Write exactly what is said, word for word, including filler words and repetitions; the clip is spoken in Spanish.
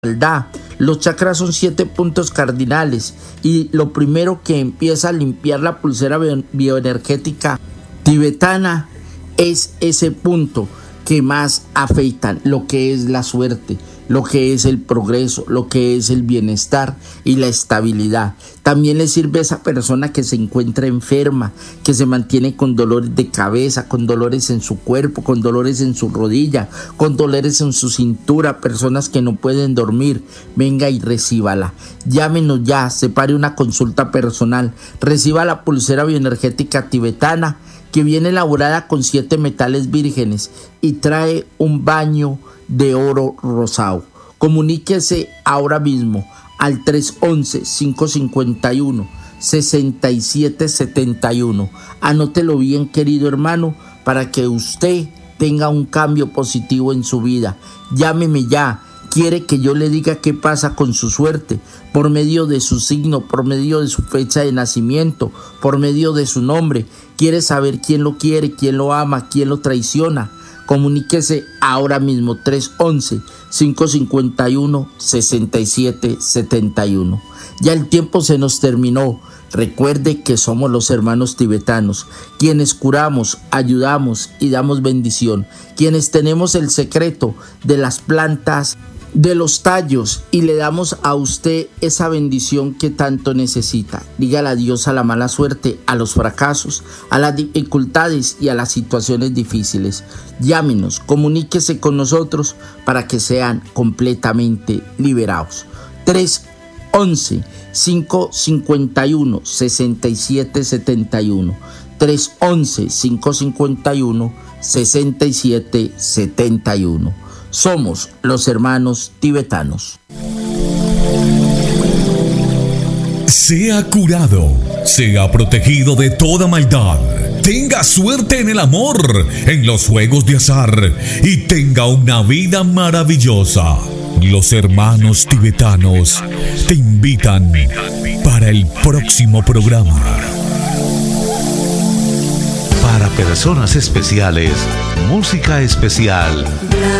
maldad. Los chakras son siete puntos cardinales y lo primero que empieza a limpiar la pulsera bio- bioenergética tibetana es ese punto que más afectan, lo que es la suerte, lo que es el progreso, lo que es el bienestar y la estabilidad. También le sirve a esa persona que se encuentra enferma, que se mantiene con dolores de cabeza, con dolores en su cuerpo, con dolores en su rodilla, con dolores en su cintura, personas que no pueden dormir. Venga y recíbala. Llámenos ya, separe una consulta personal, reciba la pulsera bioenergética tibetana que viene elaborada con siete metales vírgenes y trae un baño de oro rosado. Comuníquese ahora mismo al tres once, cinco cincuenta y uno, sesenta y siete setenta y uno. Anótelo bien, querido hermano, para que usted tenga un cambio positivo en su vida. Llámeme ya. Quiere que yo le diga qué pasa con su suerte, por medio de su signo, por medio de su fecha de nacimiento, por medio de su nombre. Quiere saber quién lo quiere, quién lo ama, quién lo traiciona. Comuníquese ahora mismo tres once, cinco cincuenta y uno, sesenta y siete setenta y uno. Ya el tiempo se nos terminó. Recuerde que somos los hermanos tibetanos, quienes curamos, ayudamos y damos bendición, quienes tenemos el secreto de las plantas, de los tallos, y le damos a usted esa bendición que tanto necesita. Dígale adiós a la mala suerte, a los fracasos, a las dificultades y a las situaciones difíciles. Llámenos, comuníquese con nosotros para que sean completamente liberados. tres once, cinco cincuenta y uno, sesenta y siete setenta y uno. tres once, cinco cincuenta y uno, sesenta y siete setenta y uno. Somos los hermanos tibetanos. Sea curado, sea protegido de toda maldad, tenga suerte en el amor, en los juegos de azar y tenga una vida maravillosa. Los hermanos tibetanos te invitan para el próximo programa. Para personas especiales, música especial.